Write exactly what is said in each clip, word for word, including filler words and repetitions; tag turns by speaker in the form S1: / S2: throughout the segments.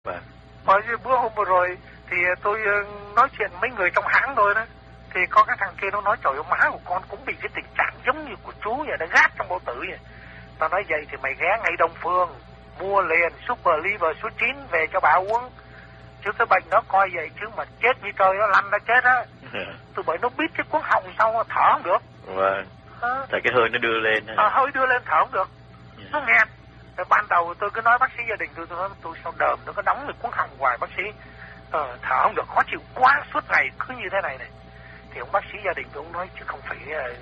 S1: Vâng.
S2: Bởi vì bữa hôm vừa rồi thì tôi nói chuyện mấy người trong hãng thôi đó, thì có cái thằng kia nó nói trời ơi má của con cũng bị cái tình trạng giống như của chú vậy, nó gát trong bao tử vậy. Tao nói vậy thì mày ghé ngay Đông Phương mua liền Super Liver số chín về cho bà uống, chứ cái bệnh đó coi vậy chứ mà chết như trời nó lăn ra chết á. Tôi bởi nó biết cái cuống họng xong nó thở không được.
S1: Vâng. À. Tại cái hơi nó đưa lên.
S2: À, hơi đưa lên thở không được. Yeah. Nó nghẹt. Rồi ban đầu tôi cứ nói bác sĩ gia đình tôi, tôi nói tôi sao đờm nó có đóng được cuống họng hoài bác sĩ. Ờ, thở không được, khó chịu quá, suốt ngày cứ như thế này này. Thì ông bác sĩ gia đình tôi cũng nói chứ không phải uh,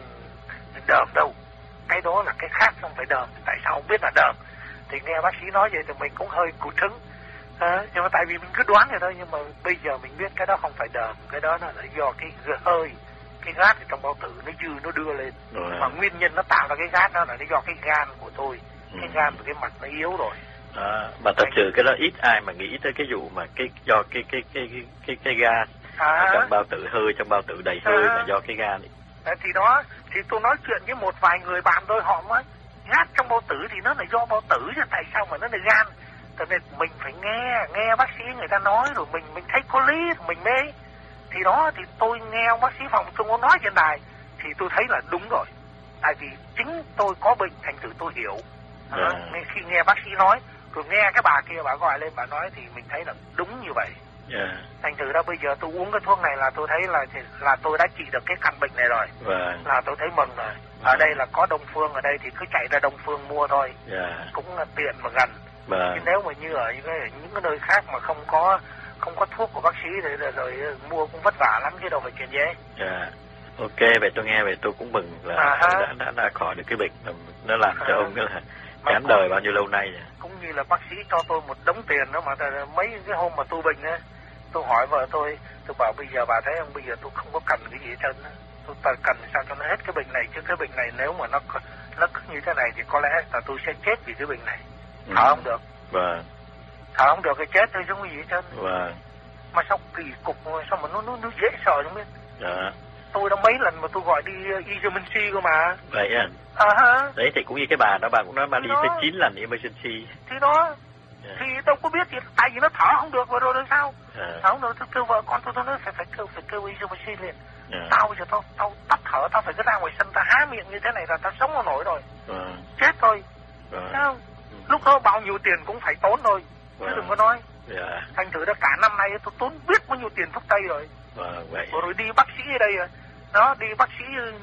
S2: đờm đâu, cái đó là cái khác, không phải đờm. Tại sao không biết là đờm? Thì nghe bác sĩ nói vậy thì mình cũng hơi cụt hứng. À, nhưng mà tại vì mình cứ đoán vậy thôi, nhưng mà bây giờ mình biết cái đó không phải đờm, cái đó là do cái hơi, cái gát trong bao tử nó dư nó đưa lên. Rồi. Mà nguyên nhân nó tạo ra cái gát đó là do cái gan của tôi, ừ. Cái gan của cái mặt nó yếu rồi.
S1: À, mà thật sự cái đó ít ai mà nghĩ tới cái vụ mà cái do cái cái cái cái cái, cái gan à. Trong bao tử, hơi trong bao tử đầy hơi à. Mà do cái gan ấy.
S2: À, thì đó thì tôi nói chuyện với một vài người bạn tôi, họ nói gát trong bao tử thì nó là do bao tử chứ tại sao mà nó là gan. Cho nên mình phải nghe nghe bác sĩ người ta nói rồi mình mình thấy có lý mình mới. Thì đó thì tôi nghe ông bác sĩ phòng tôi có nói trên đài thì tôi thấy là đúng rồi. Tại vì chính tôi có bệnh thành thử tôi hiểu. À, yeah. Khi nghe bác sĩ nói rồi nghe cái bà kia bà gọi lên bà nói thì mình thấy là đúng như vậy. Yeah. Thành thử đó bây giờ tôi uống cái thuốc này là tôi thấy là là tôi đã trị được cái căn bệnh này rồi. Yeah. Là tôi thấy mừng rồi. Ở yeah. đây là có Đông Phương ở đây thì cứ chạy ra Đông Phương mua thôi. Yeah. Cũng là tiện và gần. Chứ nếu mà như ở những cái, những cái nơi khác mà không có không có thuốc của bác sĩ thì rồi, rồi mua cũng vất vả lắm chứ đâu phải chuyện dễ.
S1: Yeah. Ok, vậy tôi nghe vậy tôi cũng mừng là à đã, đã đã khỏi được cái bệnh nó làm cho à. Ông là chán đời bao nhiêu lâu nay vậy.
S2: Cũng như là bác sĩ cho tôi một đống tiền đó mà mấy cái hôm mà tôi bệnh á, tôi hỏi vợ tôi, tôi bảo bây giờ bà thấy không, bây giờ tôi không có cần cái gì hết trơn á. Tôi cần sao cho nó hết cái bệnh này, chứ cái bệnh này nếu mà nó nó cứ như thế này thì có lẽ là tôi sẽ chết vì cái bệnh này. Thở ừ. không được.
S1: Vâng.
S2: Thở không được thì chết thôi chứ không có gì hết trơn.
S1: Vâng.
S2: Mà sao kỳ cục sao mà nó nó, nó dễ sợ không biết.
S1: Dạ.
S2: Tôi đã mấy lần mà tôi gọi đi emergency cơ mà.
S1: Vậy à?
S2: À ha.
S1: Đấy thì cũng như cái bà đó, bà cũng nói bà đi tới chín lần emergency.
S2: Thì đó. Yeah. Thì tôi có biết gì, tại vì nó thở không được rồi rồi, rồi sao? Yeah. Thở không được, tôi kêu vợ con tôi, tôi nói phải phải kêu phải kêu emergency liền. Yeah. Tao bây giờ tao tao tắt thở, tao phải cứ ra ngoài sân, tao há miệng như thế này là tao sống không nổi rồi. Yeah. Chết thôi. Yeah. Thấy không? Lúc đó bao nhiêu tiền cũng phải tốn thôi. Chứ yeah. đừng có nói. Yeah. Thành thử đó cả năm nay tôi tốn biết bao nhiêu tiền thuốc tây rồi.
S1: Vâng, vậy.
S2: Rồi đi bác sĩ ở đây rồi. Đó, đi bác sĩ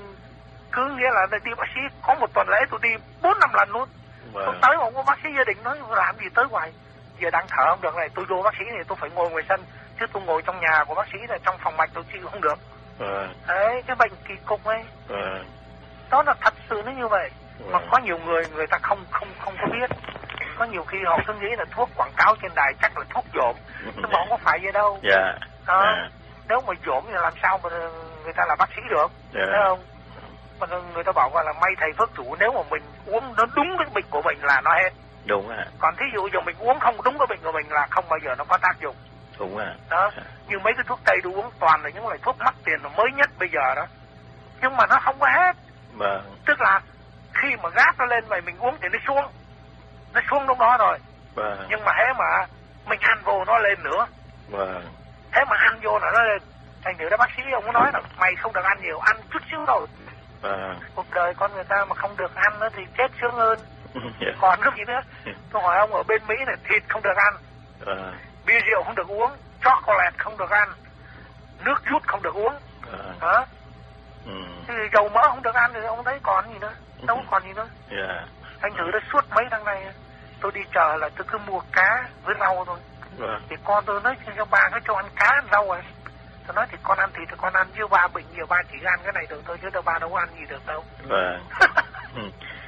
S2: cứ nghĩa là đi bác sĩ có một tuần lễ tôi đi bốn năm lần luôn. Vâng. Tôi tới một bác sĩ gia đình nói làm gì tới hoài. Giờ đang thở không được này, tôi vô bác sĩ thì tôi phải ngồi ngoài sân, chứ tôi ngồi trong nhà của bác sĩ là trong phòng mạch tôi chịu không được. Vâng. Đấy, cái bệnh kỳ cục ấy. Vâng. Đó là thật sự nó như vậy. Vâng. Mà có nhiều người người ta không không không có biết. Có nhiều khi họ cứ nghĩ là thuốc quảng cáo trên đài chắc là thuốc dỗm. Nhưng mà không có phải vậy đâu.
S1: Yeah.
S2: Đó.
S1: Yeah.
S2: Nếu mà dỗm thì làm sao mà người ta là bác sĩ được. Yeah. Thấy không? Mà người ta bảo gọi là may thầy phước chủ, nếu mà mình uống nó đúng cái bệnh của mình là nó hết.
S1: Đúng à.
S2: Còn thí dụ giờ mình uống không đúng cái bệnh của mình là không bao giờ nó có tác dụng.
S1: Đúng à.
S2: Đó. Như mấy cái thuốc tây tôi uống toàn là những loại thuốc mắc tiền mới nhất bây giờ đó. Nhưng mà nó không có hết.
S1: Vâng.
S2: Tức là khi mà gáp nó lên vậy mình uống thì nó xuống. Nó xuống lúc đó rồi. Vâng. Nhưng mà hễ mà mình ăn vô nó lên nữa. Vâng. Thế mà ăn vô là nó lên. Thành thử đó bác sĩ ông có nói là mày không được ăn nhiều, ăn chút xíu thôi. Vâng. Cuộc đời con người ta mà không được ăn nữa thì chết sướng hơn. Yeah. Còn cái gì nữa? Tôi hỏi ông ở bên Mỹ này, thịt không được ăn. Vâng. Bia rượu không được uống, chocolate không được ăn, nước rút không được uống. Vâng. Đó. Ừ. Thì dầu mỡ không được ăn thì ông thấy còn gì nữa, đâu còn gì nữa. Yeah. Thành thử đó suốt mấy tháng nay tôi đi chợ là tôi cứ mua cá với rau thôi. Vâng. Thì con tôi nói cho ba cái cho ăn cá ăn rau rồi. Tôi nói thì con ăn thịt thì con ăn, chứ ba bệnh nhiều ba chỉ ăn cái này được thôi, chứ đâu ba đâu có ăn gì được đâu.
S1: Vâng. Ừ.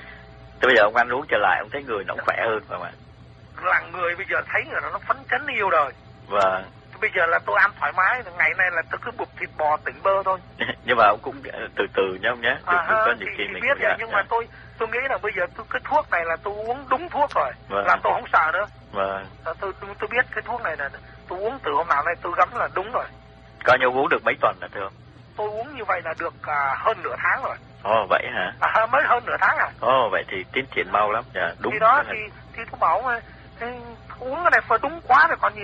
S1: Thế bây giờ ông ăn uống trở lại ông thấy người nó khỏe hơn phải không ạ?
S2: Là người bây giờ thấy người nó phấn chấn nhiều rồi.
S1: Vâng.
S2: Bây giờ là tôi ăn thoải mái, ngày nay là tôi cứ bục thịt bò tỉnh bơ thôi.
S1: Nhưng mà ông cũng từ từ nhá ông nhé. Từ
S2: à,
S1: từ có
S2: thì,
S1: những khi
S2: thì
S1: mình
S2: biết vậy, nhưng
S1: dạ.
S2: mà tôi tôi nghĩ là bây giờ tôi cái thuốc này là tôi uống đúng thuốc rồi.
S1: Vâng.
S2: Là tôi không sợ nữa.
S1: Vâng.
S2: Tôi, tôi tôi biết cái thuốc này là tôi uống từ hôm nào nay tôi gắm là đúng rồi.
S1: Coi như uống được mấy tuần là thưa ông?
S2: Tôi uống như vậy là được à, hơn nửa tháng rồi.
S1: Ồ vậy hả?
S2: À, mới hơn nửa tháng à?
S1: Ồ vậy thì tiến triển mau lắm. Dạ, đúng.
S2: Thì đó thì thì tôi bảo mà uống cái này phải đúng quá rồi còn gì.